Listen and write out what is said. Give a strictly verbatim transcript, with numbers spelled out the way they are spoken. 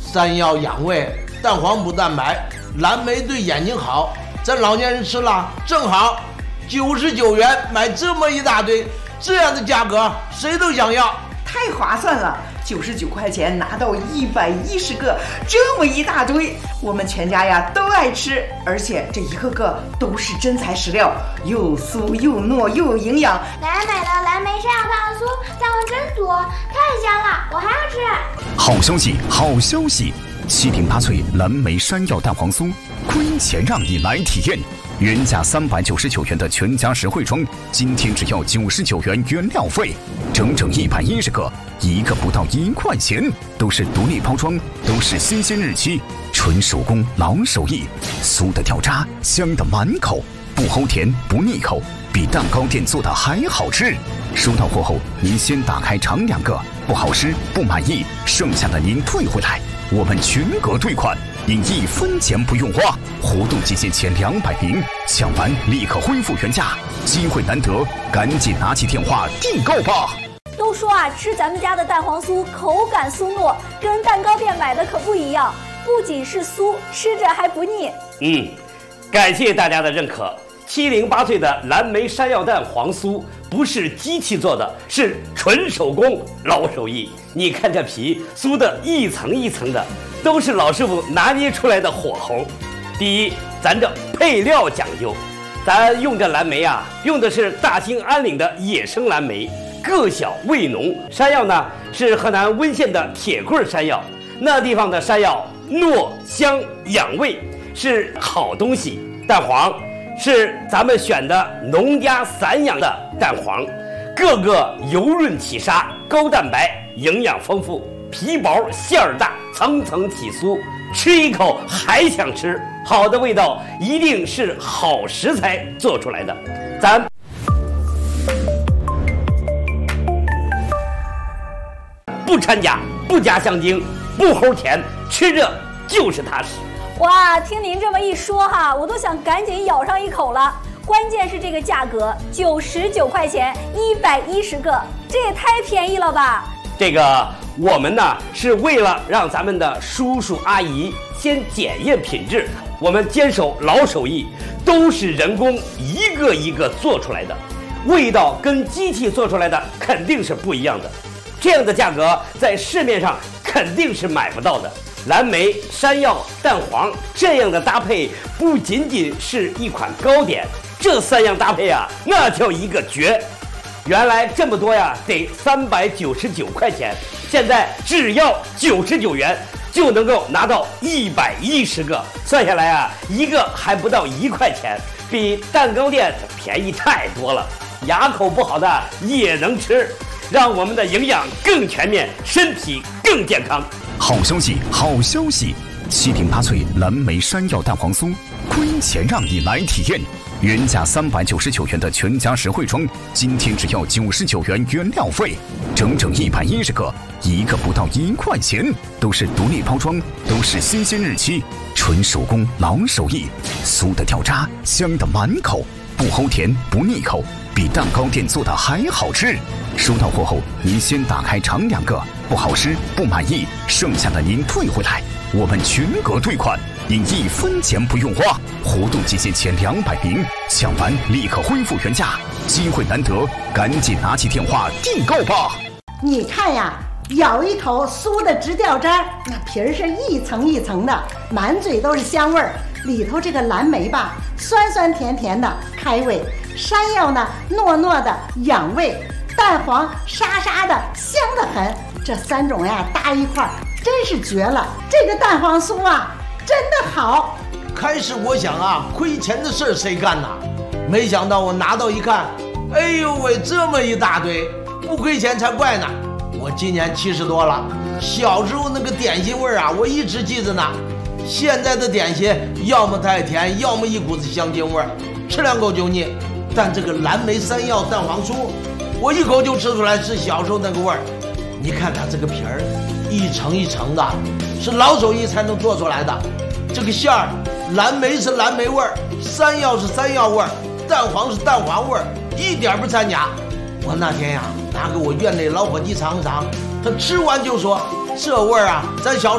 山药养胃，蛋黄补蛋白，蓝莓对眼睛好，咱老年人吃了正好。九十九元买这么一大堆，这样的价格谁都想要， 太划算了！九十九块钱拿到一百一十个，这么一大堆，我们全家呀都爱吃，而且这一个个都是真材实料，又酥又糯又有营养。 奶奶买的蓝莓山药蛋黄酥，蛋黄真多，太香了，我还要吃。 好消息，好消息！七零八脆蓝莓山药蛋黄酥，亏钱让你来体验。原价三百九十九元的全家实惠装，今天只要九十九元原料费，整整一百一十个，一个不到一块钱，都是独立包装，都是新鲜日期，纯手工老手艺，酥的掉渣，香的满口，不齁甜不腻口，比蛋糕店做的还好吃。收到货后，您先打开尝两个，不好吃不满意，剩下的您退回来，我们全额退款。您一分钱不用花，活动期限前两百名，抢完立刻恢复原价，机会难得，赶紧拿起电话订购吧。 都说啊，吃咱们家的蛋黄酥口感酥糯，跟蛋糕店买的可不一样，不仅是酥，吃着还不腻。 嗯，感谢大家的认可。七零八脆的蓝莓山药蛋黄酥不是机器做的，是纯手工老手艺。你看这皮酥的一层一层的，都是老师傅拿捏出来的火候。第一，咱这配料讲究，咱用这蓝莓啊，用的是大兴安岭的野生蓝莓，个小味浓。山药呢是河南温县的铁棍山药，那地方的山药糯香养胃，是好东西。蛋黄是咱们选的农家散养的蛋黄，个个油润起沙，高蛋白，营养丰富，皮薄馅儿大，层层起酥，吃一口还想吃。好的味道一定是好食材做出来的，咱不掺假，不加香精，不齁甜，吃着就是踏实。 哇，听您这么一说哈，我都想赶紧咬上一口了。关键是这个价格，九十九块钱，一百一十个，这也太便宜了吧！ 这个我们呢是为了让咱们的叔叔阿姨先检验品质，我们坚守老手艺，都是人工一个一个做出来的，味道跟机器做出来的肯定是不一样的。这样的价格在市面上肯定是买不到的。蓝莓、山药、蛋黄这样的搭配不仅仅是一款糕点，这三样搭配啊，那叫一个绝。原来这么多呀，得三百九十九块钱，现在只要九十九元就能够拿到一百一十个，算下来啊，一个还不到一块钱，比蛋糕店便宜太多了。牙口不好的也能吃，让我们的营养更全面，身体更健康。 好消息，好消息！七零八脆蓝莓山药蛋黄酥，亏钱让你来体验。原价三百九十九元的全家实惠装，今天只要九十九元原料费，整整一百一十个，一个不到一块钱，都是独立包装，都是新鲜日期，纯手工老手艺，酥的掉渣，香的满口，不齁甜不腻口，比蛋糕店做的还好吃。收到货后，您先打开尝两个，不好吃不满意，剩下的您退回来，我们全额退款。您一分钱不用花，活动期限前两百名，抢完立刻恢复原价，机会难得，赶紧拿起电话订购吧。 你看呀，咬一口酥的直掉渣，那皮儿是一层一层的，满嘴都是香味儿。里头这个蓝莓吧，酸酸甜甜的开胃，山药呢糯糯的养胃，蛋黄沙沙的香得很。这三种呀搭一块儿，真是绝了。这个蛋黄酥啊，真的好。 开始我想啊，亏钱的事儿谁干呐？没想到我拿到一看，哎呦喂，这么一大堆，不亏钱才怪呢。我今年七十多了，小时候那个点心味儿啊，我一直记着呢。现在的点心要么太甜，要么一股子香精味儿，吃两口就腻。但这个蓝莓山药蛋黄酥，我一口就吃出来是小时候那个味儿。你看它这个皮儿，一层一层的，是老手艺才能做出来的。这个馅儿，蓝莓是蓝莓味儿，山药是山药味儿，蛋黄是蛋黄味儿，一点不掺假。我那天呀，拿给我院内老伙计尝尝，他吃完就说：“这味儿啊，咱小。”